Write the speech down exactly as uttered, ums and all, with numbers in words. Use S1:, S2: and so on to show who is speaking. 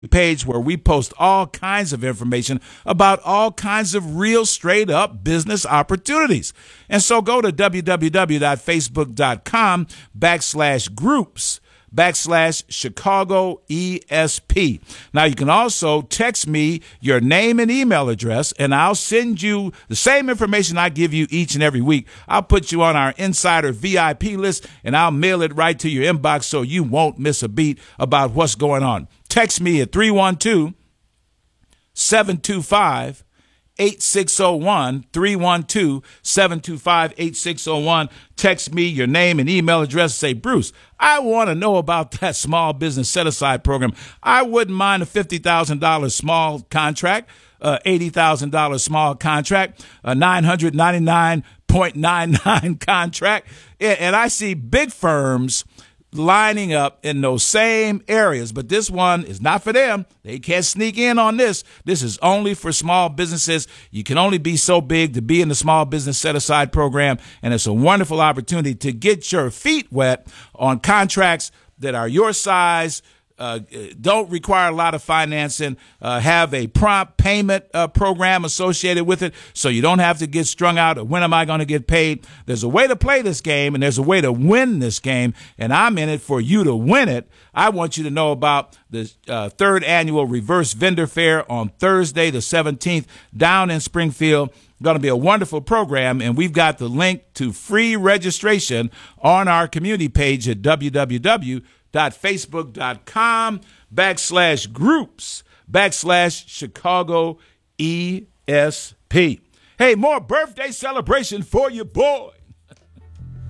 S1: page where we post all kinds of information about all kinds of real straight up business opportunities. And so go to www.facebook.com backslash groups backslash Chicago E S P. Now, you can also text me your name and email address, and I'll send you the same information I give you each and every week. I'll put you on our insider V I P list, and I'll mail it right to your inbox so you won't miss a beat about what's going on. Text me at three one two, seven two five, eight six zero one, three one two, seven two five, eight six zero one. Text me your name and email address. Say, Bruce, I want to know about that small business set-aside program. I wouldn't mind a fifty thousand dollars small contract, uh, eighty thousand dollars small contract, a nine hundred ninety-nine dollars and ninety-nine cents contract. And I see big firms lining up in those same areas, but this one is not for them. They can't sneak in on this. This is only for small businesses. You can only be so big to be in the small business set-aside program, and it's a wonderful opportunity to get your feet wet on contracts that are your size, Uh, don't require a lot of financing, uh, have a prompt payment uh, program associated with it so you don't have to get strung out of when am I going to get paid. There's a way to play this game, and there's a way to win this game, and I'm in it for you to win it. I want you to know about the uh, third annual Reverse Vendor Fair on Thursday the seventeenth down in Springfield. Going to be a wonderful program, and we've got the link to free registration on our community page at www.facebook.com backslash groups backslash Chicago E S P. Hey, more birthday celebration for your boy.